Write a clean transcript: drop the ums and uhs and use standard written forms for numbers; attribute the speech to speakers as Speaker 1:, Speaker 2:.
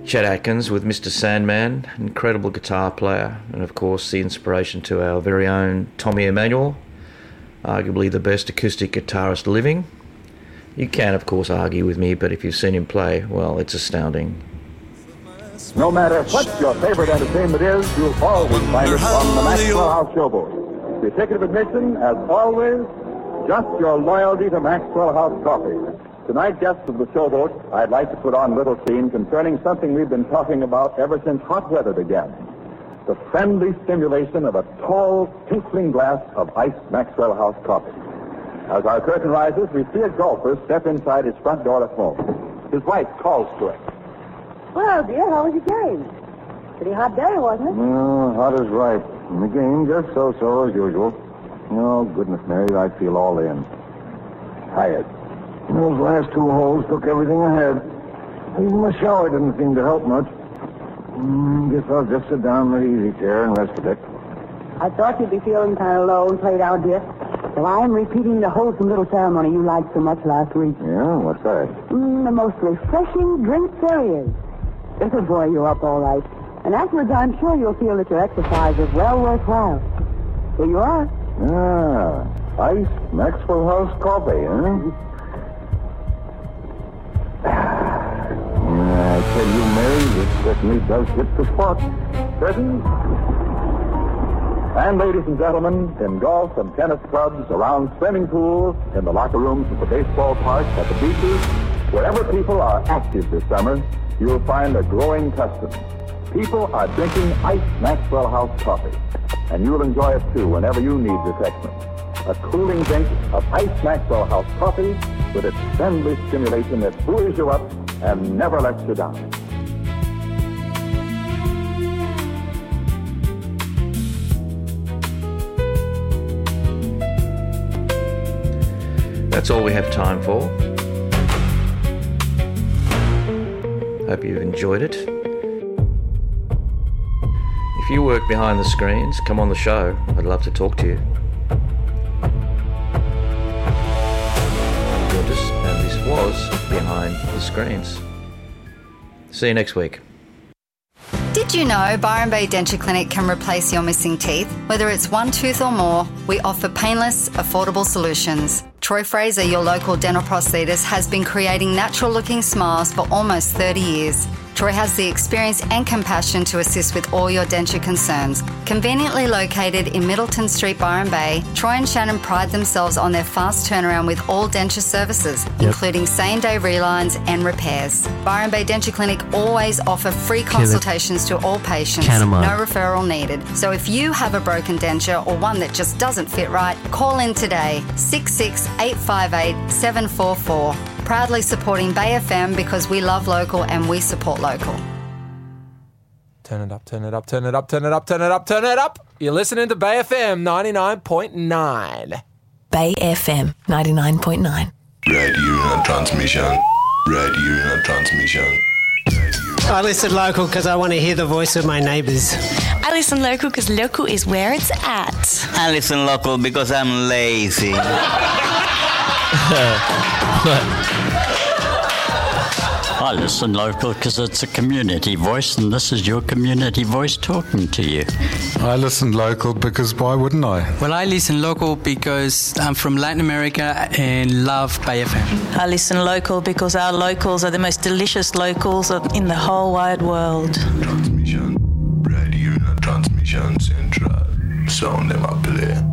Speaker 1: Chet Atkins with Mr. Sandman, incredible guitar player, and of course the inspiration to our very own Tommy Emmanuel, arguably the best acoustic guitarist living. You can, of course, argue with me, but if you've seen him play, well, it's astounding.
Speaker 2: No matter what your favorite entertainment is, you'll always find it on the Maxwell House Showboat. The ticket of admission, as always, just your loyalty to Maxwell House Coffee. Tonight, guests of the Showboat, I'd like to put on a little scene concerning something we've been talking about ever since hot weather began. The friendly stimulation of a tall, tinkling glass of iced Maxwell House coffee. As our curtain rises, we see a golfer step inside his front door at home. His wife calls to him.
Speaker 3: Well, dear, how was your game? Pretty hot day, wasn't it?
Speaker 2: Oh, hot as right. And the game just so-so as usual. Oh, goodness, Mary, I feel all in. Tired. Those last two holes took everything I had. Even the shower didn't seem to help much. Guess I'll just sit down in the easy chair and rest a bit.
Speaker 3: I thought you'd be feeling kind of low and played out, dear. So I'm repeating the wholesome little ceremony you liked so much last week.
Speaker 2: Yeah? What's that?
Speaker 3: The most refreshing drink there is. It'll buoy you up all right. And afterwards, I'm sure you'll feel that your exercise is well worthwhile. Here you are.
Speaker 2: Ah, iced Maxwell House coffee, huh? I tell you, Mary, this certainly does hit the spot. Curtain. And ladies and gentlemen, in golf and tennis clubs, around swimming pools, in the locker rooms of the baseball parks, at the beaches, wherever people are active this summer, you'll find a growing custom. People are drinking iced Maxwell House coffee. And you'll enjoy it, too, whenever you need refreshment. A cooling drink of iced Maxwell House coffee with its friendly stimulation that buoys you up and never lets you down.
Speaker 1: That's all we have time for. Hope you've enjoyed it. If you work behind the screens, come on the show. I'd love to talk to you. And this was Behind the Screens. See you next week.
Speaker 4: Did you know Byron Bay Denture Clinic can replace your missing teeth? Whether it's one tooth or more, we offer painless, affordable solutions. Troy Fraser, your local dental prosthetist, has been creating natural-looking smiles for almost 30 years. Troy has the experience and compassion to assist with all your denture concerns. Conveniently located in Middleton Street, Byron Bay, Troy and Shannon pride themselves on their fast turnaround with all denture services, including same-day relines and repairs. Byron Bay Denture Clinic always offer free consultations to all patients, no referral needed. So if you have a broken denture or one that just doesn't fit right, call in today, 66858 Proudly supporting Bay FM because we love local and we support local.
Speaker 5: Turn it up, turn it up, turn it up, turn it up, turn it up, turn it up. You're listening to Bay FM 99.9.
Speaker 6: Bay FM 99.9.
Speaker 7: Radio transmission. Radio transmission.
Speaker 8: I listen local because I want to hear the voice of my neighbours.
Speaker 9: I listen local because local is where it's at.
Speaker 10: I listen local because I'm lazy.
Speaker 11: I listen local because it's a community voice, and this is your community voice talking to you.
Speaker 12: I listen local because why wouldn't I?
Speaker 13: Well, I listen local because I'm from Latin America and love Bay FM.
Speaker 9: I listen local because our locals are the most delicious locals in the whole wide world.
Speaker 7: Transmission. Radio transmission central. Sound them up.